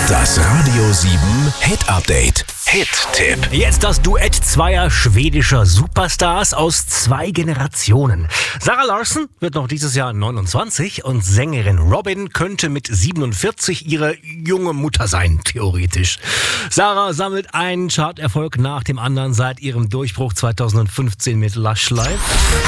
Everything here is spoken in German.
Das Radio 7 Hit Update. Hit-Tipp. Jetzt das Duett zweier schwedischer Superstars aus 2 Generationen. Zara Larsson wird noch dieses Jahr 29 und Sängerin Robyn könnte mit 47 ihre junge Mutter sein, theoretisch. Zara sammelt einen Charterfolg nach dem anderen seit ihrem Durchbruch 2015 mit Lush Life.